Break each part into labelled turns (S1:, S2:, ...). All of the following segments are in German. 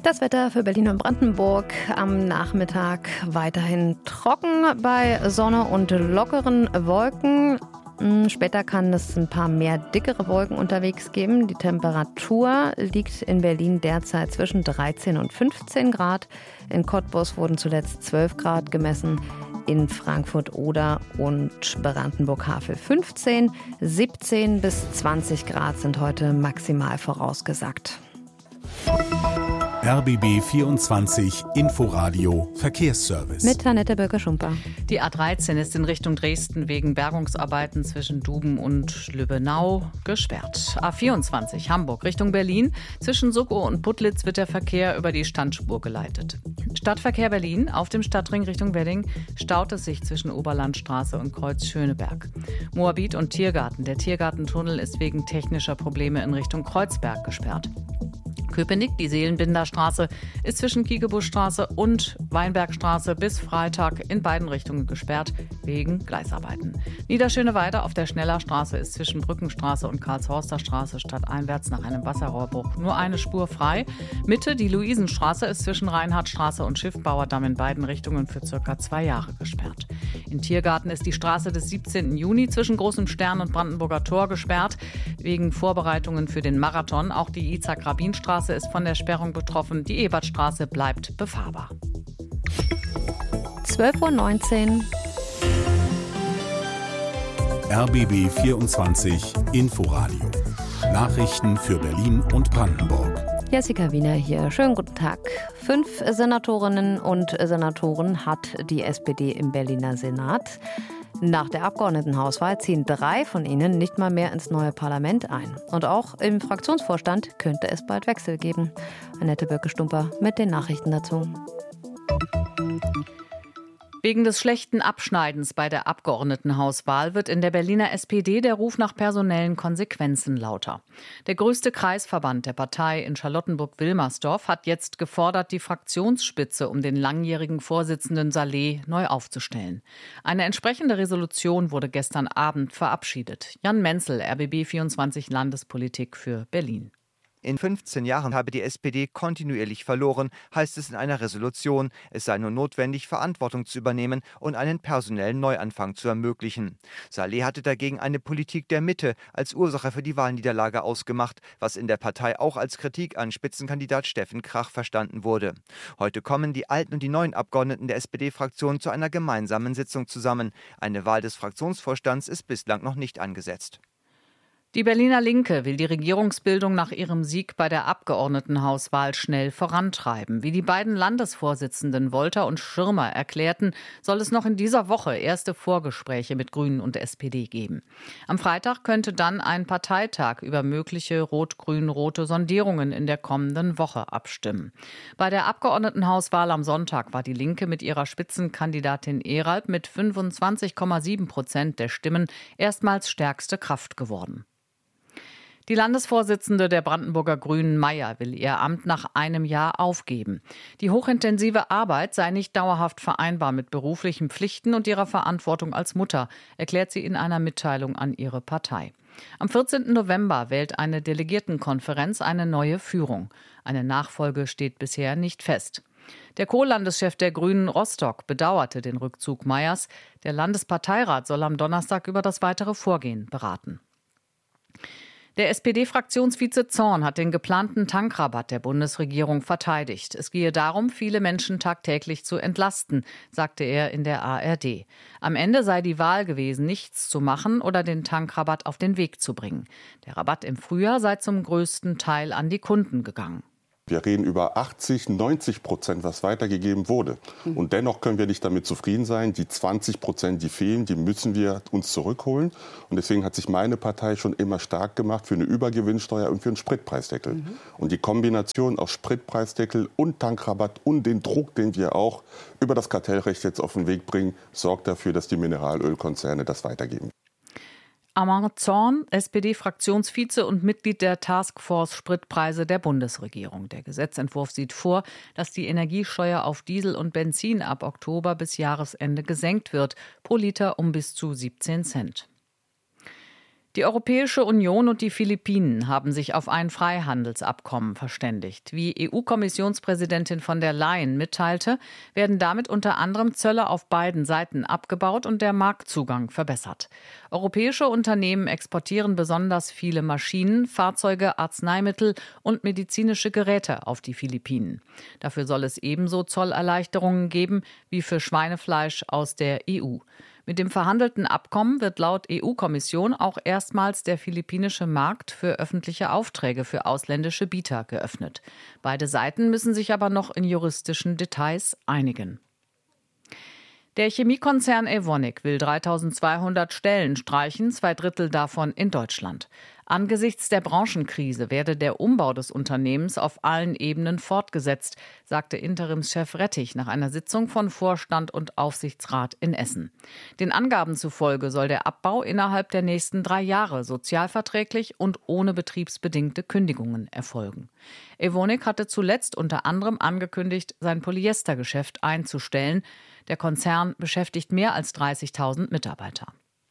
S1: Das Wetter für Berlin und Brandenburg am Nachmittag weiterhin trocken bei Sonne und lockeren Wolken. Später kann es ein paar mehr dickere Wolken unterwegs geben. Die Temperatur liegt in Berlin derzeit zwischen 13 und 15 Grad. In Cottbus wurden zuletzt 12 Grad gemessen. In Frankfurt-Oder und Brandenburg-Havel 15. 17 bis 20 Grad sind heute maximal vorausgesagt.
S2: RBB 24 Inforadio Verkehrsservice.
S1: Mit Annette Böker-Schumper.
S3: Die A13 ist in Richtung Dresden wegen Bergungsarbeiten zwischen Duben und Lübbenau gesperrt. A24 Hamburg Richtung Berlin. Zwischen Suckow und Putlitz wird der Verkehr über die Standspur geleitet. Stadtverkehr Berlin auf dem Stadtring Richtung Wedding staut es sich zwischen Oberlandstraße und Kreuz Schöneberg. Moabit und Tiergarten. Der Tiergartentunnel ist wegen technischer Probleme in Richtung Kreuzberg gesperrt. Köpenick, die Seelenbinderstraße, ist zwischen Kiekebuschstraße und Weinbergstraße bis Freitag in beiden Richtungen gesperrt wegen Gleisarbeiten. Niederschöneweide auf der Schnellerstraße ist zwischen Brückenstraße und Karlshorster Straße stadteinwärts nach einem Wasserrohrbruch nur eine Spur frei. Mitte, die Luisenstraße, ist zwischen Reinhardtstraße und Schiffbauerdamm in beiden Richtungen für ca. 2 Jahre gesperrt. In Tiergarten ist die Straße des 17. Juni zwischen Großem Stern und Brandenburger Tor gesperrt wegen Vorbereitungen für den Marathon. Auch die Isaac-Rabin-Straße ist von der Sperrung betroffen. Die Ebertstraße bleibt befahrbar.
S1: 12:19 Uhr.
S2: RBB 24 Inforadio. Nachrichten für Berlin und Brandenburg.
S1: Jessica Wiener hier. Schönen guten Tag. 5 Senatorinnen und Senatoren hat die SPD im Berliner Senat. Nach der Abgeordnetenhauswahl ziehen 3 von ihnen nicht mal mehr ins neue Parlament ein. Und auch im Fraktionsvorstand könnte es bald Wechsel geben. Annette Böcke-Stumper mit den Nachrichten dazu.
S3: Wegen des schlechten Abschneidens bei der Abgeordnetenhauswahl wird in der Berliner SPD der Ruf nach personellen Konsequenzen lauter. Der größte Kreisverband der Partei in Charlottenburg-Wilmersdorf hat jetzt gefordert, die Fraktionsspitze um den langjährigen Vorsitzenden Saleh neu aufzustellen. Eine entsprechende Resolution wurde gestern Abend verabschiedet. Jan Menzel, RBB 24 Landespolitik für Berlin.
S4: In 15 Jahren habe die SPD kontinuierlich verloren, heißt es in einer Resolution. Es sei nur notwendig, Verantwortung zu übernehmen und einen personellen Neuanfang zu ermöglichen. Saleh hatte dagegen eine Politik der Mitte als Ursache für die Wahlniederlage ausgemacht, was in der Partei auch als Kritik an Spitzenkandidat Steffen Krach verstanden wurde. Heute kommen die alten und die neuen Abgeordneten der SPD-Fraktion zu einer gemeinsamen Sitzung zusammen. Eine Wahl des Fraktionsvorstands ist bislang noch nicht angesetzt.
S3: Die Berliner Linke will die Regierungsbildung nach ihrem Sieg bei der Abgeordnetenhauswahl schnell vorantreiben. Wie die beiden Landesvorsitzenden Wolter und Schirmer erklärten, soll es noch in dieser Woche erste Vorgespräche mit Grünen und SPD geben. Am Freitag könnte dann ein Parteitag über mögliche rot-grün-rote Sondierungen in der kommenden Woche abstimmen. Bei der Abgeordnetenhauswahl am Sonntag war die Linke mit ihrer Spitzenkandidatin Eralb mit 25,7% der Stimmen erstmals stärkste Kraft geworden. Die Landesvorsitzende der Brandenburger Grünen, Meyer, will ihr Amt nach einem Jahr aufgeben. Die hochintensive Arbeit sei nicht dauerhaft vereinbar mit beruflichen Pflichten und ihrer Verantwortung als Mutter, erklärt sie in einer Mitteilung an ihre Partei. Am 14. November wählt eine Delegiertenkonferenz eine neue Führung. Eine Nachfolge steht bisher nicht fest. Der Co-Landeschef der Grünen Rostock bedauerte den Rückzug Meyers. Der Landesparteirat soll am Donnerstag über das weitere Vorgehen beraten. Der SPD-Fraktionsvize Zorn hat den geplanten Tankrabatt der Bundesregierung verteidigt. Es gehe darum, viele Menschen tagtäglich zu entlasten, sagte er in der ARD. Am Ende sei die Wahl gewesen, nichts zu machen oder den Tankrabatt auf den Weg zu bringen. Der Rabatt im Frühjahr sei zum größten Teil an die Kunden gegangen.
S5: Wir reden über 80-90%, was weitergegeben wurde. Und dennoch können wir nicht damit zufrieden sein. Die 20%, die fehlen, die müssen wir uns zurückholen. Und deswegen hat sich meine Partei schon immer stark gemacht für eine Übergewinnsteuer und für einen Spritpreisdeckel. Und die Kombination aus Spritpreisdeckel und Tankrabatt und den Druck, den wir auch über das Kartellrecht jetzt auf den Weg bringen, sorgt dafür, dass die Mineralölkonzerne das weitergeben.
S3: Armand Zorn, SPD-Fraktionsvize und Mitglied der Taskforce Spritpreise der Bundesregierung. Der Gesetzentwurf sieht vor, dass die Energiesteuer auf Diesel und Benzin ab Oktober bis Jahresende gesenkt wird, pro Liter um bis zu 17 Cent. Die Europäische Union und die Philippinen haben sich auf ein Freihandelsabkommen verständigt. Wie EU-Kommissionspräsidentin von der Leyen mitteilte, werden damit unter anderem Zölle auf beiden Seiten abgebaut und der Marktzugang verbessert. Europäische Unternehmen exportieren besonders viele Maschinen, Fahrzeuge, Arzneimittel und medizinische Geräte auf die Philippinen. Dafür soll es ebenso Zollerleichterungen geben wie für Schweinefleisch aus der EU. Mit dem verhandelten Abkommen wird laut EU-Kommission auch erstmals der philippinische Markt für öffentliche Aufträge für ausländische Bieter geöffnet. Beide Seiten müssen sich aber noch in juristischen Details einigen. Der Chemiekonzern Evonik will 3.200 Stellen streichen, 2/3 davon in Deutschland. Angesichts der Branchenkrise werde der Umbau des Unternehmens auf allen Ebenen fortgesetzt, sagte Interimschef Rettich nach einer Sitzung von Vorstand und Aufsichtsrat in Essen. Den Angaben zufolge soll der Abbau innerhalb der nächsten 3 Jahre sozialverträglich und ohne betriebsbedingte Kündigungen erfolgen. Evonik hatte zuletzt unter anderem angekündigt, sein Polyestergeschäft einzustellen. Der Konzern beschäftigt mehr als 30.000 Mitarbeiter.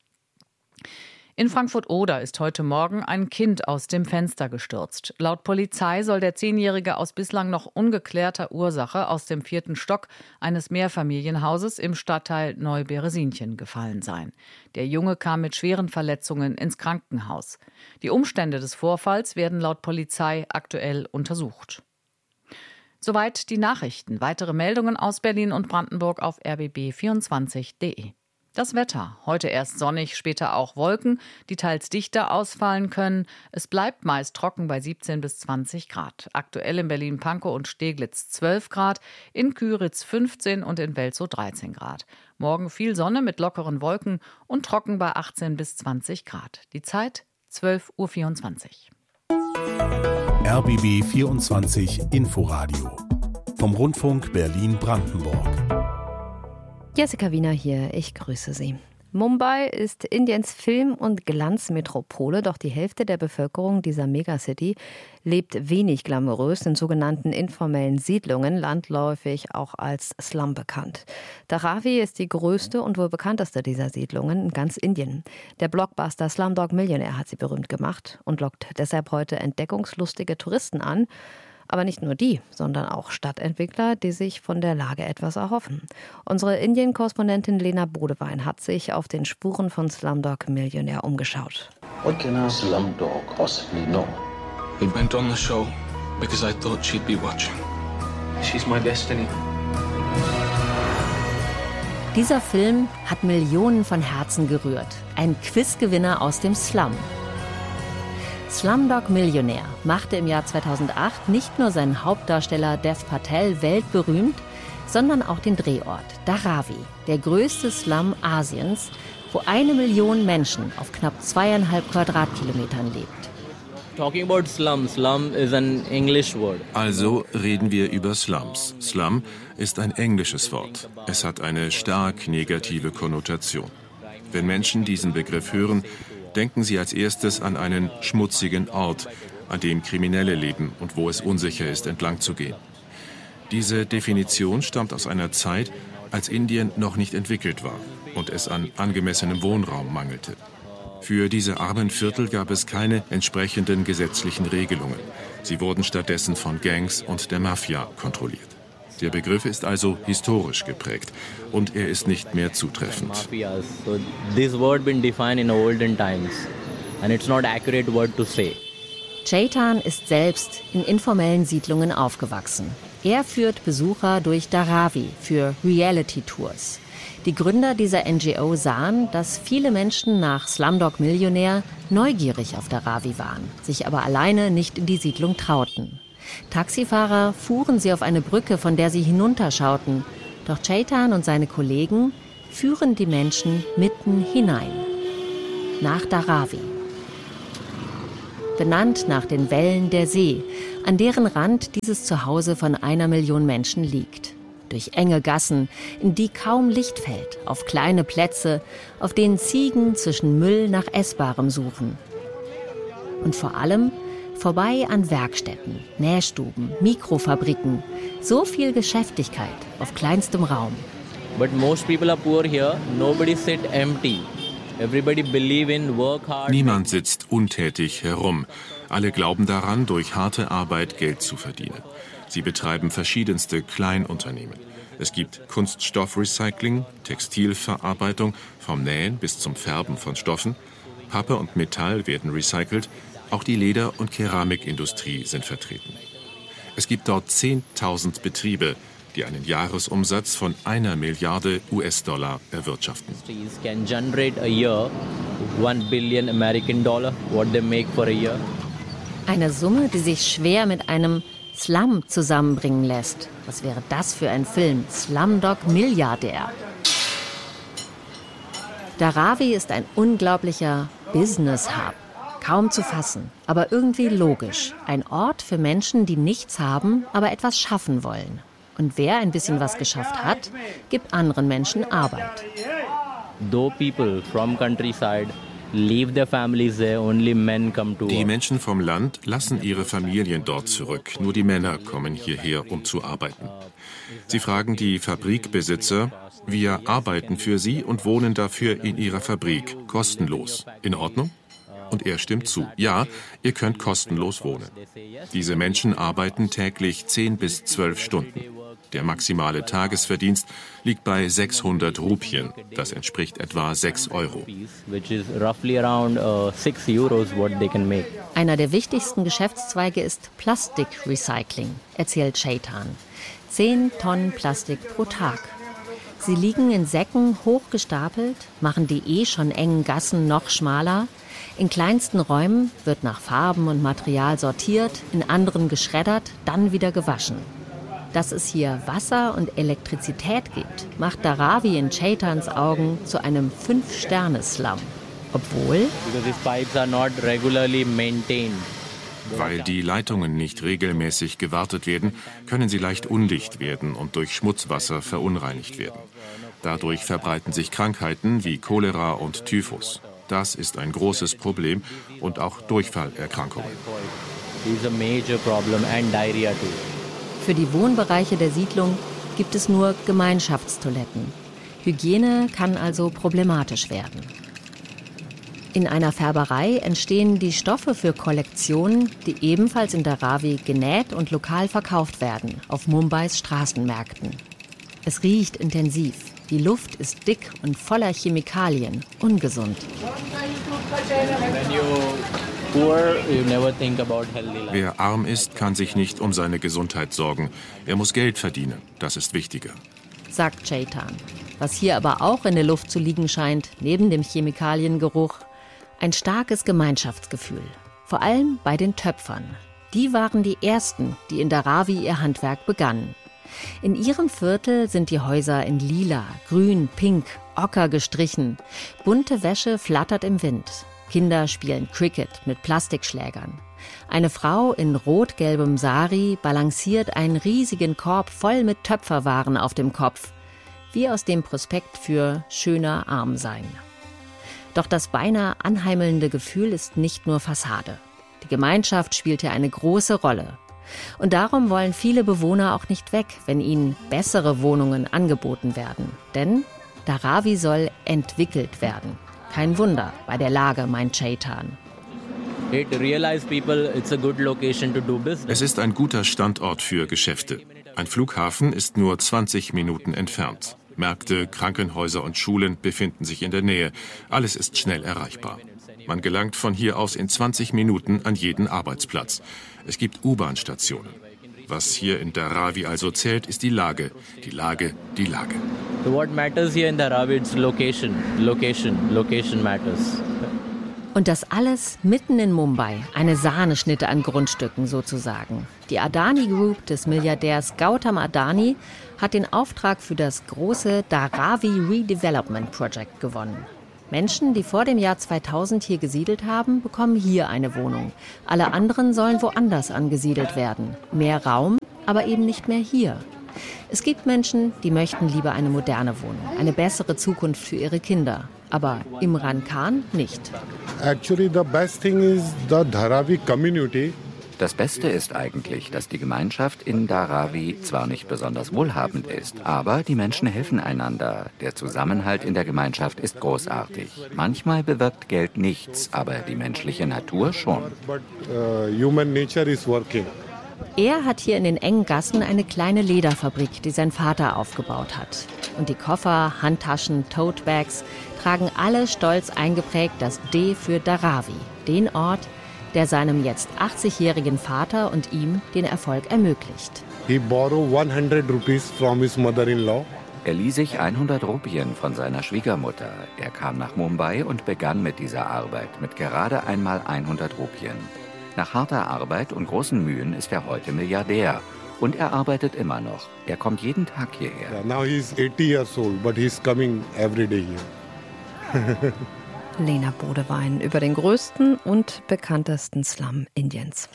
S3: In Frankfurt-Oder ist heute Morgen ein Kind aus dem Fenster gestürzt. Laut Polizei soll der 10-Jährige aus bislang noch ungeklärter Ursache aus dem 4. Stock eines Mehrfamilienhauses im Stadtteil Neu-Beresinchen gefallen sein. Der Junge kam mit schweren Verletzungen ins Krankenhaus. Die Umstände des Vorfalls werden laut Polizei aktuell untersucht. Soweit die Nachrichten. Weitere Meldungen aus Berlin und Brandenburg auf rbb24.de. Das Wetter. Heute erst sonnig, später auch Wolken, die teils dichter ausfallen können. Es bleibt meist trocken bei 17 bis 20 Grad. Aktuell in Berlin-Pankow und Steglitz 12 Grad, in Küritz 15 und in Welzow 13 Grad. Morgen viel Sonne mit lockeren Wolken und trocken bei 18 bis 20 Grad. Die Zeit 12:24 Uhr.
S2: RBB 24 Inforadio vom Rundfunk Berlin-Brandenburg.
S1: Jessica Wiener hier, ich grüße Sie. Mumbai ist Indiens Film- und Glanzmetropole, doch die Hälfte der Bevölkerung dieser Megacity lebt wenig glamourös in sogenannten informellen Siedlungen, landläufig auch als Slum bekannt. Dharavi ist die größte und wohl bekannteste dieser Siedlungen in ganz Indien. Der Blockbuster Slumdog Millionaire hat sie berühmt gemacht und lockt deshalb heute entdeckungslustige Touristen an. Aber nicht nur die, sondern auch Stadtentwickler, die sich von der Lage etwas erhoffen. Unsere Indien-Korrespondentin Lena Bodewein hat sich auf den Spuren von Slumdog Millionaire umgeschaut.
S6: What can a slumdog possibly know?
S7: We went on the show because I thought she'd be watching. She's my destiny.
S8: Dieser Film hat Millionen von Herzen gerührt. Ein Quizgewinner aus dem Slum. Slumdog Millionaire machte im Jahr 2008 nicht nur seinen Hauptdarsteller Dev Patel weltberühmt, sondern auch den Drehort Dharavi, der größte Slum Asiens, wo 1 Million Menschen auf knapp 2,5 Quadratkilometern lebt.
S9: Also reden wir über Slums. Slum ist ein englisches Wort. Es hat eine stark negative Konnotation. Wenn Menschen diesen Begriff hören, denken Sie als erstes an einen schmutzigen Ort, an dem Kriminelle leben und wo es unsicher ist, entlang zu gehen. Diese Definition stammt aus einer Zeit, als Indien noch nicht entwickelt war und es an angemessenem Wohnraum mangelte. Für diese armen Viertel gab es keine entsprechenden gesetzlichen Regelungen. Sie wurden stattdessen von Gangs und der Mafia kontrolliert. Der Begriff ist also historisch geprägt und er ist nicht mehr zutreffend.
S8: Chetan ist selbst in informellen Siedlungen aufgewachsen. Er führt Besucher durch Dharavi für Reality-Tours. Die Gründer dieser NGO sahen, dass viele Menschen nach Slumdog Millionaire neugierig auf Dharavi waren, sich aber alleine nicht in die Siedlung trauten. Taxifahrer fuhren sie auf eine Brücke, von der sie hinunterschauten. Doch Chetan und seine Kollegen führen die Menschen mitten hinein. Nach Dharavi. Benannt nach den Wellen der See, an deren Rand dieses Zuhause von 1 Million Menschen liegt. Durch enge Gassen, in die kaum Licht fällt, auf kleine Plätze, auf denen Ziegen zwischen Müll nach Essbarem suchen. Und vor allem vorbei an Werkstätten, Nähstuben, Mikrofabriken. So viel Geschäftigkeit auf kleinstem Raum.
S10: But most people are poor here. Nobody sit empty.
S9: Niemand sitzt untätig herum. Alle glauben daran, durch harte Arbeit Geld zu verdienen. Sie betreiben verschiedenste Kleinunternehmen. Es gibt Kunststoffrecycling, Textilverarbeitung, vom Nähen bis zum Färben von Stoffen. Pappe und Metall werden recycelt. Auch die Leder- und Keramikindustrie sind vertreten. Es gibt dort 10.000 Betriebe, die einen Jahresumsatz von 1 Milliarde US-Dollar erwirtschaften.
S8: Eine Summe, die sich schwer mit einem Slum zusammenbringen lässt. Was wäre das für ein Film? Slumdog Milliardär. Dharavi ist ein unglaublicher Business-Hub. Kaum zu fassen, aber irgendwie logisch. Ein Ort für Menschen, die nichts haben, aber etwas schaffen wollen. Und wer ein bisschen was geschafft hat, gibt anderen Menschen Arbeit.
S9: Die Menschen vom Land lassen ihre Familien dort zurück. Nur die Männer kommen hierher, um zu arbeiten. Sie fragen die Fabrikbesitzer, wir arbeiten für sie und wohnen dafür in ihrer Fabrik, kostenlos. In Ordnung? Und er stimmt zu. Ja, ihr könnt kostenlos wohnen. Diese Menschen arbeiten täglich 10 bis 12 Stunden. Der maximale Tagesverdienst liegt bei 600 Rupien. Das entspricht etwa 6 Euro.
S8: Einer der wichtigsten Geschäftszweige ist Plastikrecycling, erzählt Chaitan. 10 Tonnen Plastik pro Tag. Sie liegen in Säcken hochgestapelt, machen die schon engen Gassen noch schmaler. In kleinsten Räumen wird nach Farben und Material sortiert, in anderen geschreddert, dann wieder gewaschen. Dass es hier Wasser und Elektrizität gibt, macht Dharavi in Chaitans Augen zu einem 5-Sterne-Slum. Obwohl,
S9: weil die Leitungen nicht regelmäßig gewartet werden, können sie leicht undicht werden und durch Schmutzwasser verunreinigt werden. Dadurch verbreiten sich Krankheiten wie Cholera und Typhus. Das ist ein großes Problem und auch Durchfallerkrankungen.
S8: Für die Wohnbereiche der Siedlung gibt es nur Gemeinschaftstoiletten. Hygiene kann also problematisch werden. In einer Färberei entstehen die Stoffe für Kollektionen, die ebenfalls in Dharavi genäht und lokal verkauft werden, auf Mumbais Straßenmärkten. Es riecht intensiv. Die Luft ist dick und voller Chemikalien, ungesund.
S9: Wer arm ist, kann sich nicht um seine Gesundheit sorgen. Er muss Geld verdienen, das ist wichtiger,
S8: sagt Chaitan. Was hier aber auch in der Luft zu liegen scheint, neben dem Chemikaliengeruch, ein starkes Gemeinschaftsgefühl. Vor allem bei den Töpfern. Die waren die Ersten, die in Dharavi ihr Handwerk begannen. In ihrem Viertel sind die Häuser in lila, grün, pink, ocker gestrichen. Bunte Wäsche flattert im Wind. Kinder spielen Cricket mit Plastikschlägern. Eine Frau in rot-gelbem Sari balanciert einen riesigen Korb voll mit Töpferwaren auf dem Kopf. Wie aus dem Prospekt für schöner arm sein. Doch das beinahe anheimelnde Gefühl ist nicht nur Fassade. Die Gemeinschaft spielt hier eine große Rolle. Und darum wollen viele Bewohner auch nicht weg, wenn ihnen bessere Wohnungen angeboten werden. Denn Dharavi soll entwickelt werden. Kein Wunder bei der Lage, meint Chaitan.
S9: Es ist ein guter Standort für Geschäfte. Ein Flughafen ist nur 20 Minuten entfernt. Märkte, Krankenhäuser und Schulen befinden sich in der Nähe. Alles ist schnell erreichbar. Man gelangt von hier aus in 20 Minuten an jeden Arbeitsplatz. Es gibt U-Bahn-Stationen. Was hier in Dharavi also zählt, ist die Lage. Die Lage, die Lage.
S10: What matters here in Dharavi is location. Location matters.
S8: Und das alles mitten in Mumbai. Eine Sahneschnitte an Grundstücken sozusagen. Die Adani Group des Milliardärs Gautam Adani hat den Auftrag für das große Dharavi Redevelopment Project gewonnen. Menschen, die vor dem Jahr 2000 hier gesiedelt haben, bekommen hier eine Wohnung. Alle anderen sollen woanders angesiedelt werden. Mehr Raum, aber eben nicht mehr hier. Es gibt Menschen, die möchten lieber eine moderne Wohnung, eine bessere Zukunft für ihre Kinder. Aber Imran Khan nicht.
S11: Actually, the best thing is the Dharavi community. Das Beste ist eigentlich, dass die Gemeinschaft in Dharavi zwar nicht besonders wohlhabend ist, aber die Menschen helfen einander. Der Zusammenhalt in der Gemeinschaft ist großartig. Manchmal bewirkt Geld nichts, aber die menschliche Natur schon.
S8: Er hat hier in den engen Gassen eine kleine Lederfabrik, die sein Vater aufgebaut hat. Und die Koffer, Handtaschen, Totebags tragen alle stolz eingeprägt das D für Dharavi, den Ort, der seinem jetzt 80-jährigen Vater und ihm den Erfolg ermöglicht.
S12: He borrowed 100 rupees from his mother-in-law.
S11: Er lieh sich 100 Rupien von seiner Schwiegermutter. Er kam nach Mumbai und begann mit dieser Arbeit mit gerade einmal 100 Rupien. Nach harter Arbeit und großen Mühen ist er heute Milliardär. Und er arbeitet immer noch. Er kommt jeden Tag hierher.
S12: Yeah, now he's 80 years old, but he's coming every day here.
S1: Lena Bodewein über den größten und bekanntesten Slum Indiens.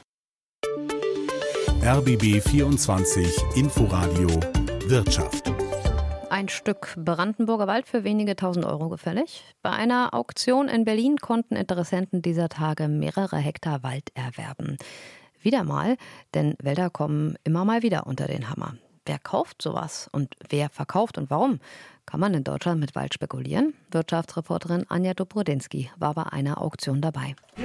S2: RBB 24 Inforadio Wirtschaft.
S1: Ein Stück Brandenburger Wald für wenige 1.000 Euro gefällig. Bei einer Auktion in Berlin konnten Interessenten dieser Tage mehrere Hektar Wald erwerben. Wieder mal, denn Wälder kommen immer mal wieder unter den Hammer. Wer kauft sowas und wer verkauft und warum? Kann man in Deutschland mit Wald spekulieren? Wirtschaftsreporterin Anja Dobrodinsky war bei einer Auktion dabei.
S13: 4.500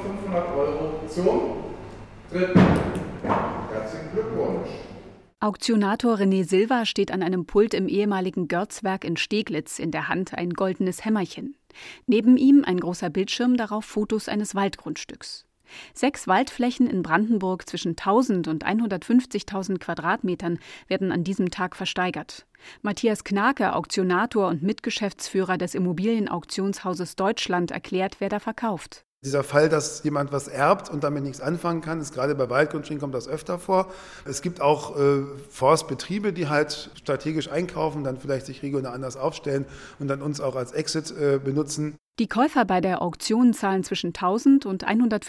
S13: Euro zum dritten. Herzlichen Glückwunsch.
S14: Auktionator René Silva steht an einem Pult im ehemaligen Görzwerk in Steglitz, in der Hand ein goldenes Hämmerchen. Neben ihm ein großer Bildschirm, darauf Fotos eines Waldgrundstücks. 6 Waldflächen in Brandenburg zwischen 1.000 und 150.000 Quadratmetern werden an diesem Tag versteigert. Matthias Knake, Auktionator und Mitgeschäftsführer des Immobilienauktionshauses Deutschland, erklärt, wer da verkauft.
S15: Dieser Fall, dass jemand was erbt und damit nichts anfangen kann, ist gerade bei Waldgrundstücken kommt das öfter vor. Es gibt auch Forstbetriebe, die halt strategisch einkaufen, dann vielleicht sich regional anders aufstellen und dann uns auch als Exit benutzen.
S14: Die Käufer bei der Auktion zahlen zwischen 1.000 und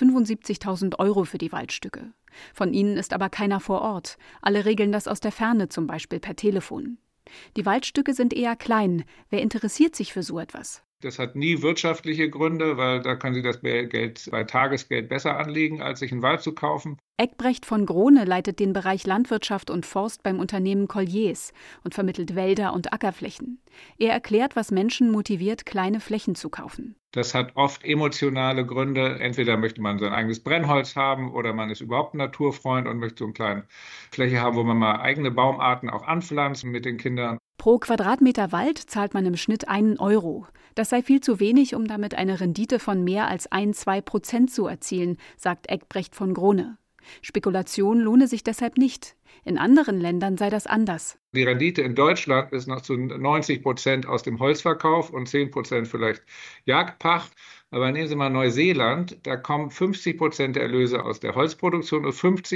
S14: 175.000 Euro für die Waldstücke. Von ihnen ist aber keiner vor Ort. Alle regeln das aus der Ferne, zum Beispiel per Telefon. Die Waldstücke sind eher klein. Wer interessiert sich für so etwas?
S16: Das hat nie wirtschaftliche Gründe, weil da können Sie das Geld bei Tagesgeld besser anlegen, als sich einen Wald zu kaufen.
S14: Eckbrecht von Grohne leitet den Bereich Landwirtschaft und Forst beim Unternehmen Colliers und vermittelt Wälder und Ackerflächen. Er erklärt, was Menschen motiviert, kleine Flächen zu kaufen.
S16: Das hat oft emotionale Gründe. Entweder möchte man sein eigenes Brennholz haben oder man ist überhaupt ein Naturfreund und möchte so eine kleine Fläche haben, wo man mal eigene Baumarten auch anpflanzen mit den Kindern.
S14: Pro Quadratmeter Wald zahlt man im Schnitt 1 Euro. Das sei viel zu wenig, um damit eine Rendite von mehr als 1-2% zu erzielen, sagt Eckbrecht von Grohne. Spekulation lohne sich deshalb nicht. In anderen Ländern sei das anders.
S16: Die Rendite in Deutschland ist noch zu 90% aus dem Holzverkauf und 10% vielleicht Jagdpacht. Aber nehmen Sie mal Neuseeland, da kommen 50% der Erlöse aus der Holzproduktion und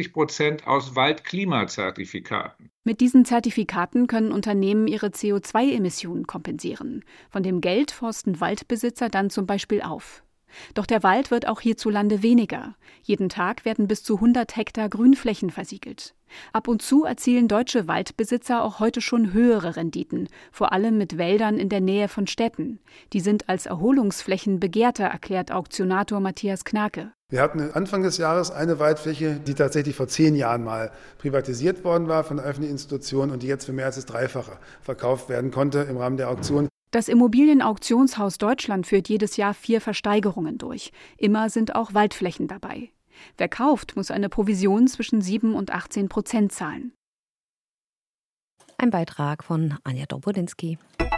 S16: 50% aus Waldklimazertifikaten.
S14: Mit diesen Zertifikaten können Unternehmen ihre CO2-Emissionen kompensieren. Von dem Geld forsten Waldbesitzer dann zum Beispiel auf. Doch der Wald wird auch hierzulande weniger. Jeden Tag werden bis zu 100 Hektar Grünflächen versiegelt. Ab und zu erzielen deutsche Waldbesitzer auch heute schon höhere Renditen, vor allem mit Wäldern in der Nähe von Städten. Die sind als Erholungsflächen begehrter, erklärt Auktionator Matthias Knake.
S15: Wir hatten Anfang des Jahres eine Waldfläche, die tatsächlich vor 10 Jahren mal privatisiert worden war von öffentlichen Institutionen und die jetzt für mehr als das Dreifache verkauft werden konnte im Rahmen der Auktion.
S14: Das Immobilienauktionshaus Deutschland führt jedes Jahr 4 Versteigerungen durch. Immer sind auch Waldflächen dabei. Wer kauft, muss eine Provision zwischen 7 und 18% zahlen.
S1: Ein Beitrag von Anja Dobrodinsky.